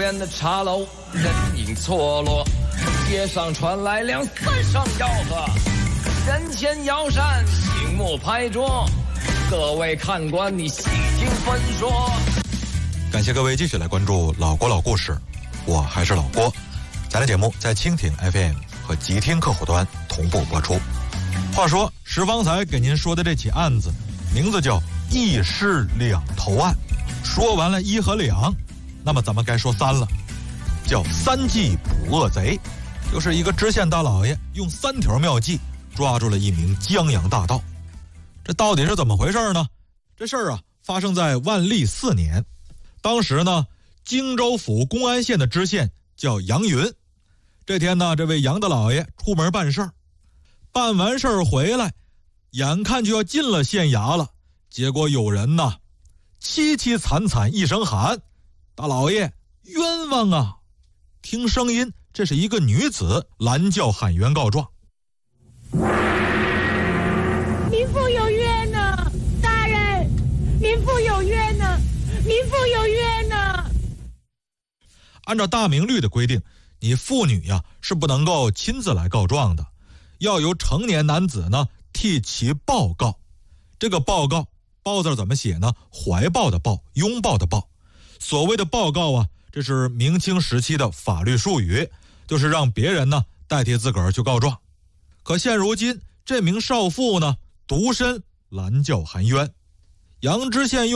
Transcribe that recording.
前的茶楼人影错落，街上传来两三声吆喝，人前摇扇，醒目拍桌，各位看官你细听分说。 感谢各位继续来关注老郭老故事，我还是老郭。咱的节目在蜻蜓 FM 和极听客户端同步播出。话说石方才给您说的这起案子名字叫一尸两头案，说完了一和两，那么咱们该说三了，叫三计捕恶贼。就是一个知县大老爷用3条妙计抓住了一名江洋大盗。这到底是怎么回事呢？这事儿啊发生在万历4年，当时呢荆州府公安县的知县叫杨云。这天呢，这位杨大老爷出门办事儿，办完事儿回来，眼看就要进了县衙了，结果有人呢凄凄惨惨一声喊：大老爷冤枉啊！听声音，这是一个女子拦轿喊冤告状。 民妇有冤呢，大人，民妇有冤呢，民妇有冤呢。 按照大明律的规定，你妇女呀是不能够亲自来告状的，要由成年男子呢替其报告。这个报告，报字怎么写呢？怀抱的抱，拥抱的抱。所谓的报告啊，这是明清时期的法律术语，就是让别人呢代替自个儿去告状。可现如今这名少妇呢独身拦轿含冤，杨知县用